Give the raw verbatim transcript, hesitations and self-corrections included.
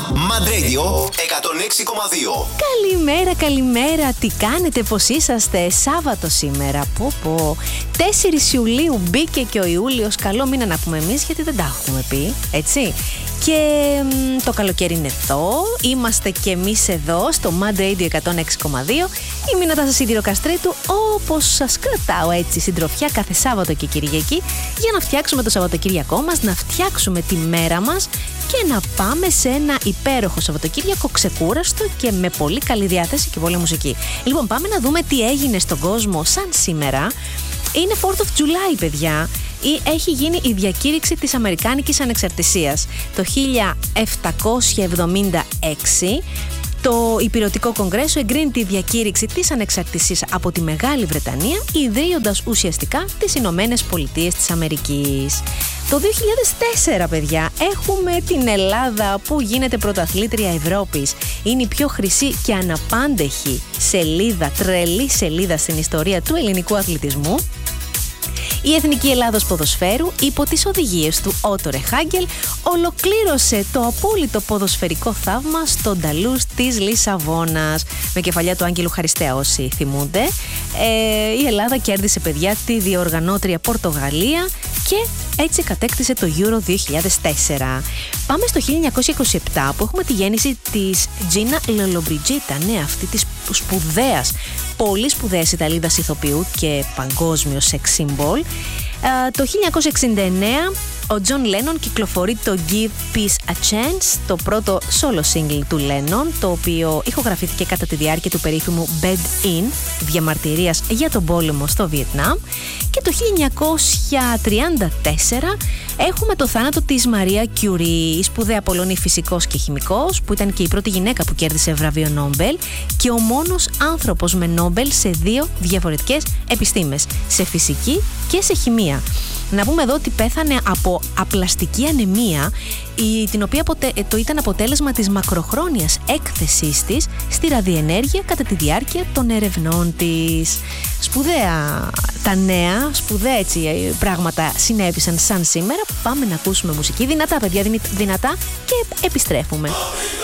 Mad Radio εκατόν έξι κόμμα δύο. Καλημέρα, καλημέρα. Τι κάνετε, πως είσαστε? Σάββατο σήμερα. Πω πω. τέσσερις Ιουλίου μπήκε και ο Ιούλιος. Καλό μήνα να πούμε εμείς, γιατί δεν τα έχουμε πει, έτσι. Και μ, το καλοκαίρι είναι εδώ. Είμαστε και εμείς εδώ στο Mad Radio εκατόν έξι κόμμα δύο. Είμαι η Νατάσα Σιδηροκαστρίτου, όπως σας κρατάω έτσι συντροφιά κάθε Σάββατο και Κυριακή, για να φτιάξουμε το Σαββατοκύριακό μας, να φτιάξουμε τη μέρα μας και να πάμε σε ένα υπέροχο Σαββατοκύριακο ξεκούραστο και με πολύ καλή διάθεση και πολύ μουσική. Λοιπόν, πάμε να δούμε τι έγινε στον κόσμο σαν σήμερα. Είναι fourth of July, παιδιά. Έχει γίνει η διακήρυξη της Αμερικάνικης Ανεξαρτησίας το χίλια επτακόσια εβδομήντα έξι. Το Ηπειρωτικό Κογκρέσο εγκρίνει τη διακήρυξη της Ανεξαρτησίας από τη Μεγάλη Βρετανία, ιδρύοντας ουσιαστικά τις Ηνωμένες Πολιτείες της Αμερικής. Το δύο χιλιάδες τέσσερα, παιδιά, έχουμε την Ελλάδα που γίνεται πρωταθλήτρια Ευρώπης. Είναι η πιο χρυσή και αναπάντεχη σελίδα, τρελή σελίδα στην ιστορία του ελληνικού αθλητισμού. Η Εθνική Ελλάδος Ποδοσφαίρου, υπό τις οδηγίες του Ότο Ρεχάγκελ, ολοκλήρωσε το απόλυτο ποδοσφαιρικό θαύμα στον Ταλούς της Λισαβόνας, με κεφαλιά του Άγγελου Χαριστέα, όσοι θυμούνται. Ε, η Ελλάδα κέρδισε, παιδιά, τη διοργανώτρια Πορτογαλία και έτσι κατέκτησε το Euro δύο χιλιάδες τέσσερα. Πάμε στο χίλια εννιακόσια είκοσι επτά, που έχουμε τη γέννηση της Τζίνα Λολομπριτζίτα, ναι, αυτή της σπουδαίας, πολύ σπουδαίας Ιταλίδας ηθοποιού και παγκόσμιο sex symbol. Το χίλια εννιακόσια εξήντα εννέα ο Τζον Λένον κυκλοφορεί το Give Peace a Chance, το πρώτο solo single του Λένον, το οποίο ηχογραφήθηκε κατά τη διάρκεια του περίφημου Bed In, διαμαρτυρίας για τον πόλεμο στο Βιετνάμ. Και το χίλια εννιακόσια τριάντα τέσσερα έχουμε το θάνατο της Μαρία Κιουρί, η σπουδαία Πολωνή φυσικός και χημικός, που ήταν και η πρώτη γυναίκα που κέρδισε βραβείο Νόμπελ και ο μόνος άνθρωπος με Νόμπελ σε δύο διαφορετικές επιστήμες, σε φυσική και σε χημεία. Να πούμε εδώ ότι πέθανε από απλαστική ανεμία, η, την οποία αποτε, το ήταν αποτέλεσμα της μακροχρόνιας έκθεσής της στη ραδιενέργεια κατά τη διάρκεια των ερευνών της. Σπουδαία τα νέα, σπουδαία έτσι πράγματα συνέβησαν σαν σήμερα. Πάμε να ακούσουμε μουσική δυνατά, παιδιά, δυνατά, και επιστρέφουμε.